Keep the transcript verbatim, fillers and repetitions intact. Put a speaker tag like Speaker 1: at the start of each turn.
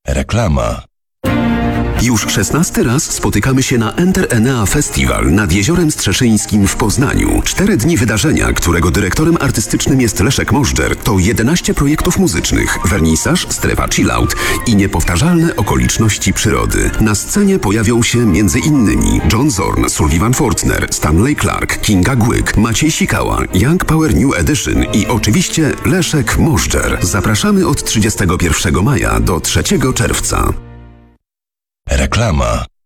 Speaker 1: Reklama.
Speaker 2: Już szesnasty raz spotykamy się na Enter Enea Festival nad Jeziorem Strzeszyńskim w Poznaniu. Cztery dni wydarzenia, którego dyrektorem artystycznym jest Leszek Możdżer, to jedenaście projektów muzycznych, wernisaż, strefa chillout i niepowtarzalne okoliczności przyrody. Na scenie pojawią się między innymi John Zorn, Sullivan Fortner, Stanley Clark, Kinga Głyk, Maciej Sikała, Young Power New Edition i oczywiście Leszek Możdżer. Zapraszamy od trzydziestego pierwszego maja do trzeciego czerwca.
Speaker 1: Reklama.